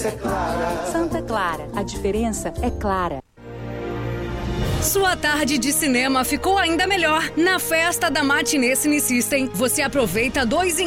diferença é clara. Santa Clara, a diferença é clara. Sua tarde de cinema ficou ainda melhor. Na festa da Matinê Cine System, você aproveita 2 em